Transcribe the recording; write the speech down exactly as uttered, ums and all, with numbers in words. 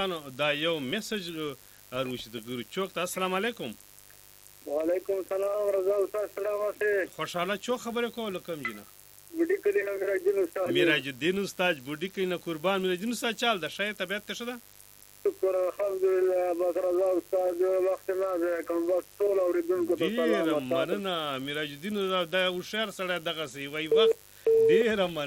دوستانو دا یو میسج روشید گرو چوک ته السلام علیکم وعلیکم السلام رضا استاد سلام علیکم خوشحاله چو خبره کول کوم جنا بډی کلی نه میراج الدین استاد میراج الدین استاد بډی کینه قربان میراج الدین استاد چال د شای طبيعت ته شده شکر الحمدلله بس رضا استاد وخت نه ده کوم بس ټول اوریدونکو ته سلام ډیر مننه میراج الدین دا هوښیار سره دغه سی وای وخت ډیر